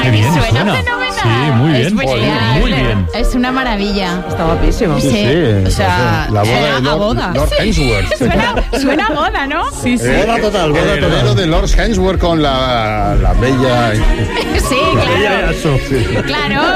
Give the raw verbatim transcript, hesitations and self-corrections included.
Qué bien suena, suena. fenomenal. Sí, muy bien. Es muy genial. Muy bien. Es una maravilla. Está guapísimo. Sí, Sí, o sea, la boda suena de a boda. Lord, Lord Hemsworth. Suena, suena a boda, ¿no? Sí, sí. Boda total, boda total. El heredero de Lord Hemsworth con la, la bella... Sí, claro. Claro.